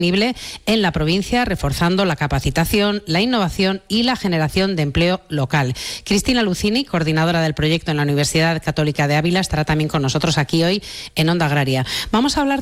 en la provincia, reforzando la capacitación, la innovación y la generación de empleo local. Cristina Lucini, coordinadora del proyecto en la Universidad Católica de Ávila, estará también con nosotros aquí hoy en Onda Agraria. Vamos a hablar